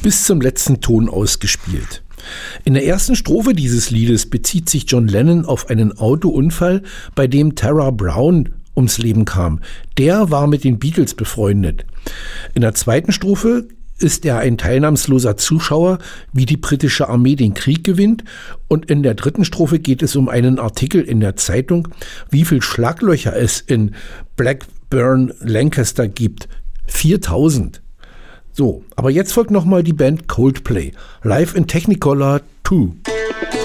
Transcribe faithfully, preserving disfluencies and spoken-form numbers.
bis zum letzten Ton ausgespielt. In der ersten Strophe dieses Liedes bezieht sich John Lennon auf einen Autounfall, bei dem Tara Brown ums Leben kam. Der war mit den Beatles befreundet. In der zweiten Strophe ist er ein teilnahmsloser Zuschauer, wie die britische Armee den Krieg gewinnt. Und in der dritten Strophe geht es um einen Artikel in der Zeitung, wie viel Schlaglöcher es in Blackburn, Lancaster gibt. viertausend. So, aber jetzt folgt nochmal die Band Coldplay. Live in Technicolor zwei.